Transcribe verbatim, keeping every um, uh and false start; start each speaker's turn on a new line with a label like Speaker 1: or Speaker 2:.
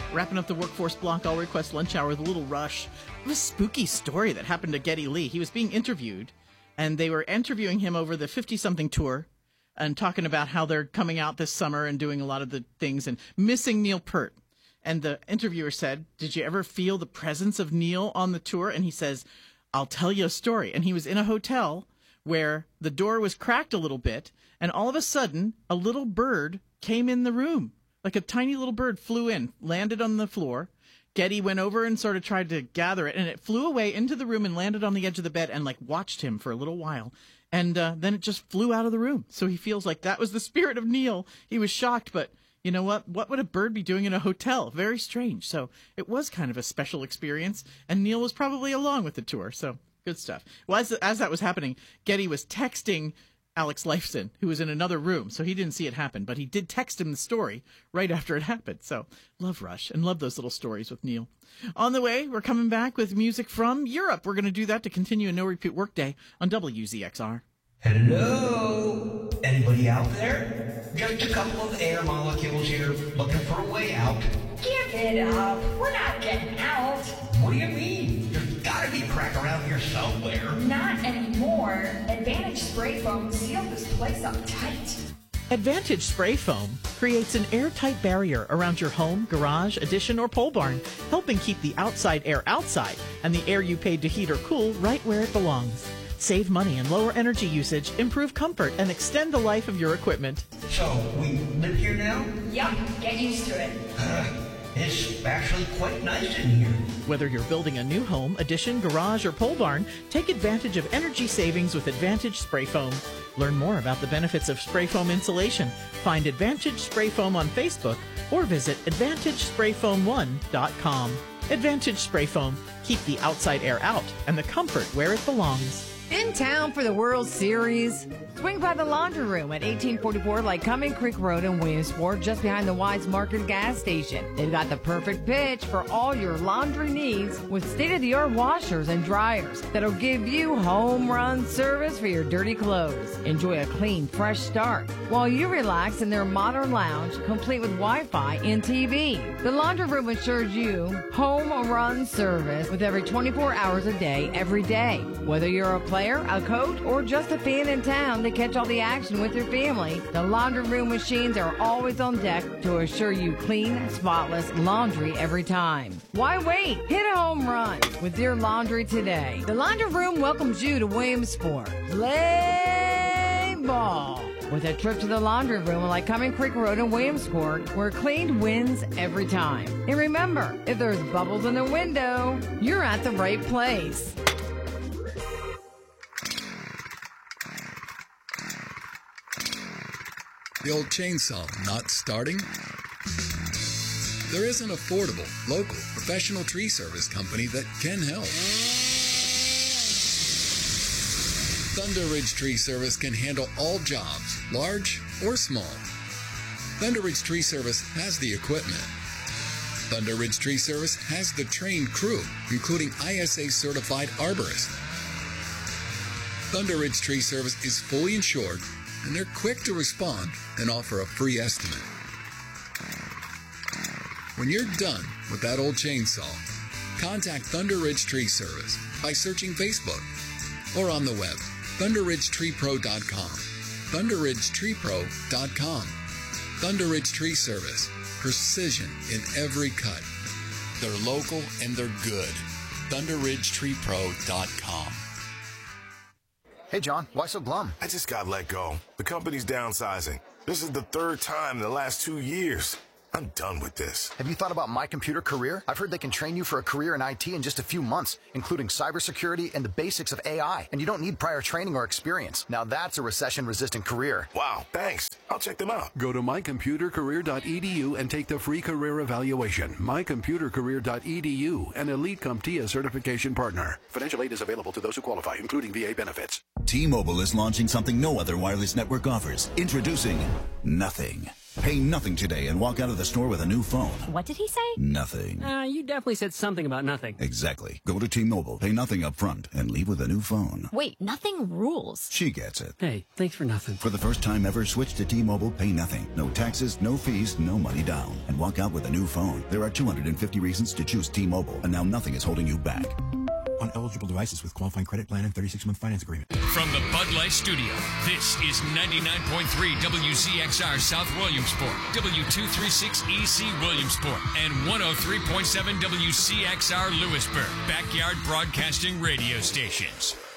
Speaker 1: Wrapping up the workforce block, I'll request lunch hour with a little rush. It was a spooky story that happened to Geddy Lee. He was being interviewed, and they were interviewing him over the fifty-something tour and talking about how they're coming out this summer and doing a lot of the things and missing Neil Peart. And the interviewer said, did you ever feel the presence of Neil on the tour? And he says, I'll tell you a story. And he was in a hotel where the door was cracked a little bit, and all of a sudden, a little bird came in the room. Like a tiny little bird flew in, landed on the floor. Geddy went over and sort of tried to gather it, and it flew away into the room and landed on the edge of the bed and, like, watched him for a little while. And uh, then it just flew out of the room. So he feels like that was the spirit of Neil. He was shocked, but you know what? What would a bird be doing in a hotel? Very strange. So it was kind of a special experience, and Neil was probably along with the tour. So good stuff. Well, as, as that was happening, Geddy was texting Alex Lifeson, who was in another room, so he didn't see it happen, but he did text him the story right after it happened. So love Rush and love those little stories with Neil. On the way, we're coming back with music from Europe. We're going to do that to continue a no-repeat workday on W Z X R.
Speaker 2: Hello? Anybody out there? Just a couple of air molecules here looking for a way out.
Speaker 3: Give it up. We're not getting out.
Speaker 2: What do you mean? There's gotta be crack around here somewhere.
Speaker 3: Not anymore. Advantage Spray Foam sealed this place up tight.
Speaker 1: Advantage Spray Foam creates an airtight barrier around your home, garage, addition, or pole barn, helping keep the outside air outside and the air you paid to heat or cool right where it belongs. Save money and lower energy usage, improve comfort, and extend the life of your equipment.
Speaker 2: So, we live here now?
Speaker 3: Yup, get used to it.
Speaker 2: Uh, it's actually quite nice in here.
Speaker 1: Whether you're building a new home, addition, garage, or pole barn, take advantage of energy savings with Advantage Spray Foam. Learn more about the benefits of spray foam insulation. Find Advantage Spray Foam on Facebook or visit advantage spray foam one dot com. Advantage Spray Foam. Keep the outside air out and the comfort where it belongs.
Speaker 4: In town for the World Series? Swing by the Laundry Room at eighteen forty-four Lycoming Creek Road in Williamsport, just behind the Wise Market gas station. They've got the perfect pitch for all your laundry needs with state-of-the-art washers and dryers that'll give you home run service for your dirty clothes. Enjoy a clean, fresh start while you relax in their modern lounge, complete with Wi-Fi and T V. The Laundry Room assures you home run service with every twenty-four hours a day, every day. Whether you're a player, a coach, or just a fan in town to catch all the action with your family, the Laundry Room machines are always on deck to assure you clean, spotless laundry every time. Why wait? Hit a home run with your laundry today. The Laundry Room welcomes you to Williamsport. Play ball with a trip to the Laundry Room on Lycoming Creek Road in Williamsport, where clean wins every time. And remember, if there's bubbles in the window, you're at the right place.
Speaker 5: The old chainsaw not starting? There is an affordable, local, professional tree service company that can help. Thunder Ridge Tree Service can handle all jobs, large or small. Thunder Ridge Tree Service has the equipment. Thunder Ridge Tree Service has the trained crew, including I S A certified arborists. Thunder Ridge Tree Service is fully insured, and they're quick to respond and offer a free estimate. When you're done with that old chainsaw, contact Thunder Ridge Tree Service by searching Facebook or on the web, thunder ridge tree pro dot com. thunder ridge tree pro dot com. Thunder Ridge Tree Service. Precision in every cut. They're local and they're good. thunder ridge tree pro dot com.
Speaker 6: Hey, John, why so glum?
Speaker 7: I just got let go. The company's downsizing. This is the third time in the last two years. I'm done with this.
Speaker 6: Have you thought about My Computer Career? I've heard they can train you for a career in I T in just a few months, including cybersecurity and the basics of A I. And you don't need prior training or experience. Now that's a recession-resistant career.
Speaker 7: Wow, thanks. I'll check them out.
Speaker 8: Go to my computer career dot e d u and take the free career evaluation. my computer career dot e d u, an Elite CompTIA certification partner. Financial aid is available to those who qualify, including V A benefits.
Speaker 9: T-Mobile is launching something no other wireless network offers. Introducing Nothing. Pay nothing today and walk out of the store with a new phone.
Speaker 10: What did he say?
Speaker 9: Nothing.
Speaker 11: Uh, you definitely said something about nothing.
Speaker 9: Exactly. Go to T-Mobile, pay nothing up front, and leave with a new phone.
Speaker 10: Wait, nothing rules.
Speaker 9: She gets it.
Speaker 11: Hey, thanks for nothing.
Speaker 9: For the first time ever, switch to T-Mobile, pay nothing. No taxes, no fees, no money down. And walk out with a new phone. There are two hundred fifty reasons to choose T-Mobile, and now nothing is holding you back.
Speaker 12: On eligible devices with qualifying credit plan and thirty-six month finance agreement.
Speaker 13: From the Bud Light Studio, this is ninety-nine point three W Z X R South Williamsport, W two thirty-six E C Williamsport, and one oh three point seven W C X R Lewisburg, Backyard Broadcasting Radio Stations.